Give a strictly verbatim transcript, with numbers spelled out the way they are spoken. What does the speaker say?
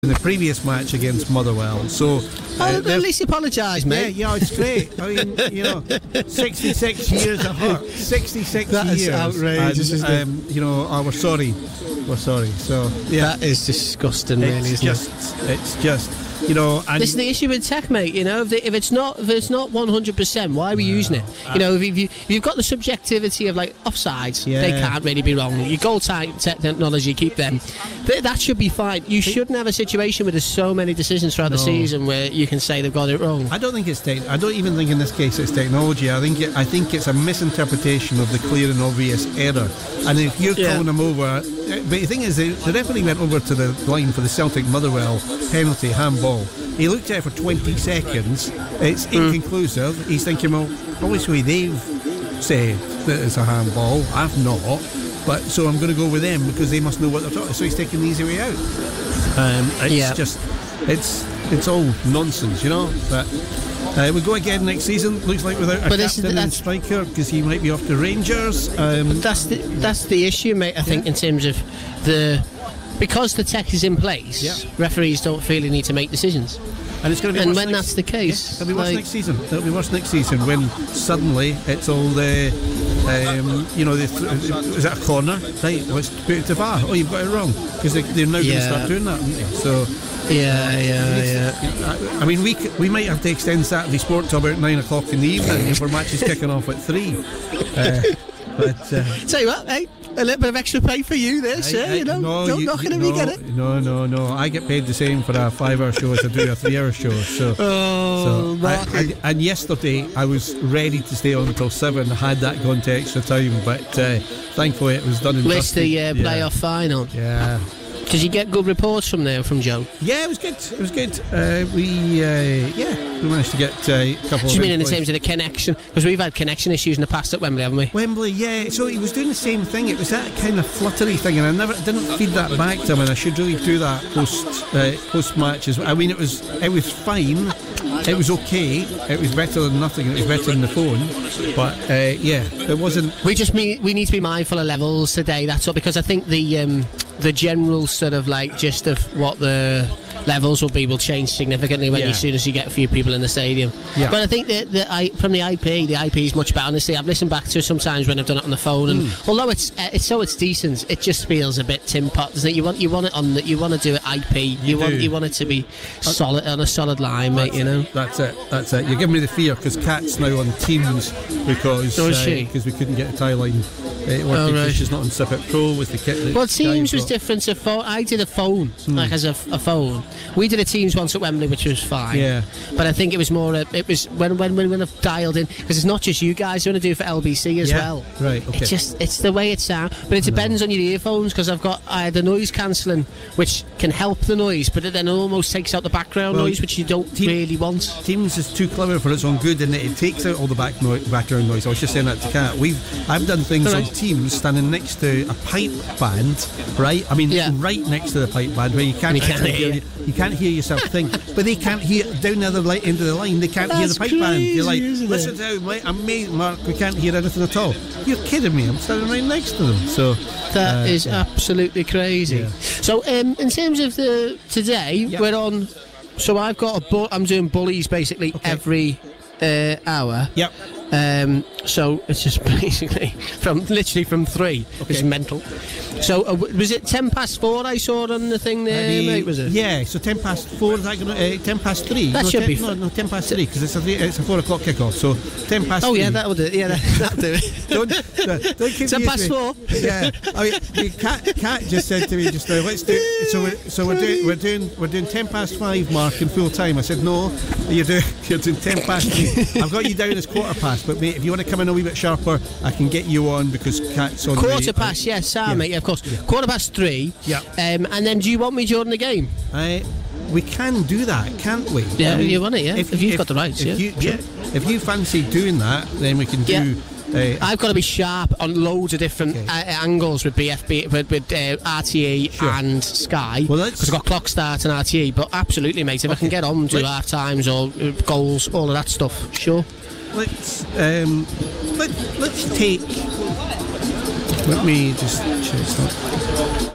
in the previous match against Motherwell. So uh, oh, at least apologise, mate. Yeah, yeah, it's great. I mean, you know, sixty-six years of hurt. sixty-six that years. That is outrageous, and, isn't it? Um, you know, oh, we're sorry. We're sorry. So yeah, that is disgusting, really, it's isn't just, it? It's just, you know. And this is the issue with tech, mate. You know, if, the, if it's not, if it's not one hundred percent, why are we yeah. using it? You know, if, you, if you've got the subjectivity of like offsides, yeah. they can't really be wrong. Your goal time technology, keep them. Th- that should be fine. You shouldn't have a situation where there's so many decisions throughout no. the season where you can say they've got it wrong. I don't think it's tech. I don't even think in this case it's technology. I think it, I think it's a misinterpretation of the clear and obvious error. And if you're yeah. calling them over, but the thing is, the referee went over to the line for the Celtic Motherwell penalty handball. He looked at it for twenty seconds. It's mm. inconclusive. He's thinking, well, obviously they've said that it's a handball. I've not. But so I'm going to go with them because they must know what they're talking. So he's taking the easy way out. Um, it's yeah. just, it's it's all nonsense, you know. But uh, we go again next season. Looks like without a but captain and striker because he might be off to Rangers. Um, but that's the that's the issue, mate. I think yeah. in terms of the. Because the tech is in place, yeah. referees don't feel they need to make decisions. And it's going to be and worse when next, that's the case, yeah, it'll be worse like, next season. It'll be worse next season when suddenly it's all the, um, you know, the, is that a corner? Right, let's put it to V A R. Oh, you've got it wrong because they, they're now yeah. going to start doing that, aren't they? So. Yeah, yeah, yeah. I mean, we we might have to extend Saturday Sport to about nine o'clock in the evening if our match is kicking off at three. Uh, but uh, tell you what, hey. A little bit of extra pay for you there, sir. I, I, you know, no, don't you, knock it if no, you get it. No, no, no. I get paid the same for a five-hour show as I do a three-hour show. So, oh, so I, I, and yesterday I was ready to stay on until seven. Had that gone to extra time, but uh, thankfully it was done in. Missed the uh, playoff yeah. final. Yeah. Did you get good reports from there, from Joe? Yeah, it was good. It was good. Uh, we, uh, yeah, we managed to get uh, a couple. Do you of mean in terms of the connection? Because we've had connection issues in the past at Wembley, haven't we? Wembley, yeah. So he was doing the same thing. It was that kind of fluttery thing, and I never didn't feed that back to him. And I should really do that post uh, post match as well. I mean, it was it was fine. It was okay. It was better than nothing. It was better than the phone. But uh, yeah, it wasn't. We just mean, we need to be mindful of levels today. That's all, because I think the um, the general sort of like gist of what the levels will be will change significantly when yeah. you, as soon as you get a few people in the stadium. Yeah. But I think that the, I, from the I P, the I P is much better. Honestly, I've listened back to it sometimes when I've done it on the phone, and mm. although it's uh, it's so it's decent, it just feels a bit tin pot, doesn't it? You want you want it on that. You want to do it I P. You, you want you want it to be solid on a solid line, mate. You know. That's it. That's it. You're giving me the fear because Kat's now on Teams because oh, uh, because we couldn't get a tie line. Uh, oh, right. She's not on Sipit Pro with the kit. Well, Teams was different to phone. I did a phone, mm. like as a, a phone. We did a Teams once at Wembley, which was fine. Yeah. But I think it was more. A, it was when when when when I've dialed in, because it's not just you guys who want to do it for L B C as yeah. well. Right. Okay. It's just it's the way it sounds, but it depends on your earphones. Because I've got I had the noise cancelling, which can help the noise, but it then almost takes out the background well, noise, which you don't te- really want. Teams is too clever for its own good, and it takes out all the back no- background noise. I was just saying that to Kat. We've I've done things right. on Teams standing next to a pipe band, right? I mean, yeah. right next to the pipe band where you can't, you can't hear you, you can't hear yourself think, but they can't hear down the other end of the line. They can't That's hear the pipe crazy, band. You're like, listen it? to how mate, amazing, Mark. We can't hear anything at all. You're kidding me? I'm standing right next to them. So that uh, is yeah. absolutely crazy. Yeah. So um, in terms of the today, yep. we're on. So I've got a. Bu- I'm doing bullies basically okay. every uh, hour. Yep. Um, so it's just basically from literally from three. Okay. It's mental. So uh, was it ten past four? I saw on the thing there, Maybe, mate. Was it? Yeah. So ten past four. Is that gonna, uh, ten past three? That no, should ten, be. No, no, ten past three because it's a three, it's a four o'clock kickoff. So ten past. Oh three. yeah, that would do it. Yeah, that, that'll do it. don't, don't, don't keep ten past four. Yeah. I mean, Kat, Kat just said to me just now, let's do. So we're so we're doing we're doing we're doing ten past five, Mark, in full time. I said no. You're doing you're doing ten past three. I've got you down as quarter past, but mate, if you want to come in a wee bit sharper, I can get you on because Kat's on. Quarter the, past, uh, yes, Sam, yeah. mate. Yeah, of course. Yeah. Quarter past three. Yeah. Um, and then, do you want me during the game? I. We can do that, can't we? Yeah, I mean, you want it, yeah. If, if you've if, got the rights, if yeah. You, yeah. If you fancy doing that, then we can do. Yeah. Uh, I've got to be sharp on loads of different okay. uh, angles with B F B, with, with uh, R T E sure. and Sky. Well, because I've got clock start and R T E. But absolutely, mate. If okay. I can get on to half times or uh, goals, all of that stuff, sure. Let's um, let let's take. Let me just check that.